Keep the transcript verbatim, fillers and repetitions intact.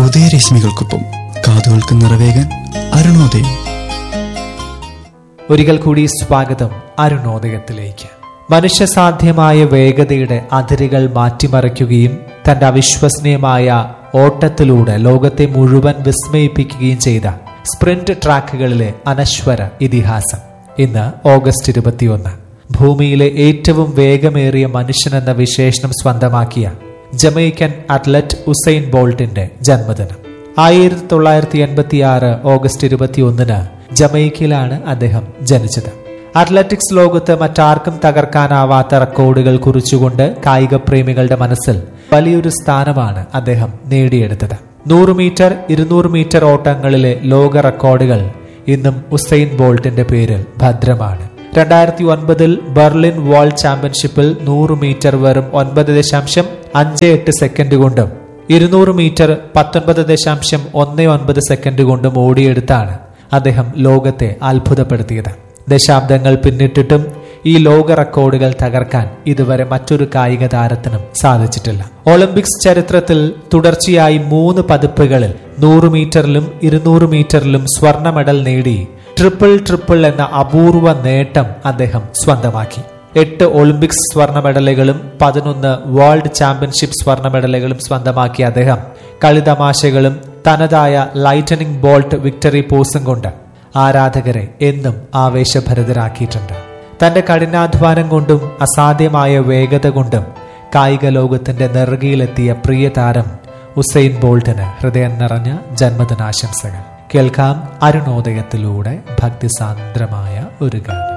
ഉദയരശ്മികൾക്കൊപ്പം കാതുകൾക്ക് നിറവേകാൻ അരുണോദയം. ഒരിക്കൽ കൂടി സ്വാഗതം അരുണോദയത്തിലേക്ക്. മനുഷ്യസാധ്യമായ വേഗതയുടെ അതിരുകൾ മാറ്റിമറിക്കുകയും തന്റെ അവിശ്വസനീയമായ ഓട്ടത്തിലൂടെ ലോകത്തെ മുഴുവൻ വിസ്മയിപ്പിക്കുകയും ചെയ്ത സ്പ്രിന്റ് ട്രാക്കുകളിലെ അനശ്വര ഇതിഹാസം. ഇന്ന് ഓഗസ്റ്റ് ഇരുപത്തിയൊന്ന്. ഭൂമിയിലെ ഏറ്റവും വേഗമേറിയ മനുഷ്യനെന്ന വിശേഷണം സ്വന്തമാക്കിയ ജമൈക്കൻ അത്ലറ്റ് ഉസൈൻ ബോൾട്ടിന്റെ ജന്മദിനം. ആയിരത്തി തൊള്ളായിരത്തി എൺപത്തി ആറ് ഓഗസ്റ്റ് ഇരുപത്തി ഒന്നിന് ജമൈക്കയിലാണ് അദ്ദേഹം ജനിച്ചത്. അത്ലറ്റിക്സ് ലോകത്ത് മറ്റാർക്കും തകർക്കാനാവാത്ത റെക്കോർഡുകൾ കുറിച്ചുകൊണ്ട് കായിക പ്രേമികളുടെ മനസ്സിൽ വലിയൊരു സ്ഥാനമാണ് അദ്ദേഹം നേടിയെടുത്തത്. നൂറ് മീറ്റർ, ഇരുന്നൂറ് മീറ്റർ ഓട്ടങ്ങളിലെ ലോക റെക്കോർഡുകൾ ഇന്നും ഉസൈൻ ബോൾട്ടിന്റെ പേരിൽ ഭദ്രമാണ്. രണ്ടായിരത്തി ഒൻപതിൽ ബെർലിൻ വേൾഡ് ചാമ്പ്യൻഷിപ്പിൽ നൂറ് മീറ്റർ വെറും ഒൻപത് ദശാംശം അഞ്ച് എട്ട് സെക്കൻഡ് കൊണ്ടും ഇരുന്നൂറ് മീറ്റർ പത്തൊൻപത് ദശാംശം ഒന്ന് ഒൻപത് സെക്കൻഡ് കൊണ്ടും ഓടിയെടുത്താണ് അദ്ദേഹം ലോകത്തെ അത്ഭുതപ്പെടുത്തിയത്. ദശാബ്ദങ്ങൾ പിന്നിട്ടിട്ടും ഈ ലോക റെക്കോർഡുകൾ തകർക്കാൻ ഇതുവരെ മറ്റൊരു കായിക താരത്തിനും സാധിച്ചിട്ടില്ല. ഒളിമ്പിക്സ് ചരിത്രത്തിൽ തുടർച്ചയായി മൂന്ന് പതിപ്പുകളിൽ നൂറ് മീറ്ററിലും ഇരുന്നൂറ് മീറ്ററിലും സ്വർണ്ണ മെഡൽ നേടി ട്രിപ്പിൾ ട്രിപ്പിൾ എന്ന അപൂർവ നേട്ടം അദ്ദേഹം സ്വന്തമാക്കി. എട്ട് ഒളിമ്പിക്സ് സ്വർണ്ണ മെഡലുകളും പതിനൊന്ന് വേൾഡ് ചാമ്പ്യൻഷിപ്പ് സ്വർണ്ണ മെഡലുകളും സ്വന്തമാക്കിയ അദ്ദേഹം കളിതമാശകളും തനതായ ലൈറ്റനിങ് ബോൾട്ട് വിക്ടറി പോസും കൊണ്ട് ആരാധകരെ എന്നും ആവേശഭരിതരാക്കിയിട്ടുണ്ട്. തന്റെ കഠിനാധ്വാനം കൊണ്ടും അസാധ്യമായ വേഗത കൊണ്ടും കായിക ലോകത്തിന്റെ നെറുകയിലെത്തിയ പ്രിയ താരം ഉസൈൻ ബോൾട്ടിന് ഹൃദയം നിറഞ്ഞ ജന്മദിനാശംസകൾ. കേൾക്കാം അരുണോദയത്തിലൂടെ ഭക്തിസാന്ദ്രമായ ഒരു ഗാനം.